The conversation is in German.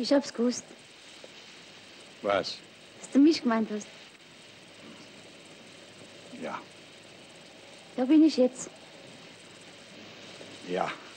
Ich hab's gewusst. Was? Dass du mich gemeint hast. Ja. Da bin ich jetzt. Ja.